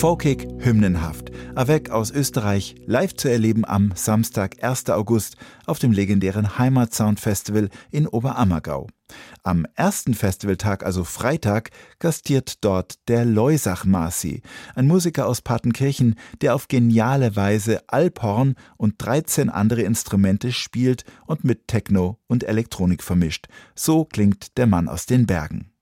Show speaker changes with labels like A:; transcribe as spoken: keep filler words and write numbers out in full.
A: Folkig, hymnenhaft. Avec aus Österreich, live zu erleben am Samstag, ersten August auf dem legendären Heimatsound Festival in Oberammergau. Am ersten Festivaltag, also Freitag, gastiert dort der Loisach Marci, ein Musiker aus Partenkirchen, der auf geniale Weise Alphorn und dreizehn andere Instrumente spielt und mit Techno und Elektronik vermischt. So klingt der Mann aus den Bergen.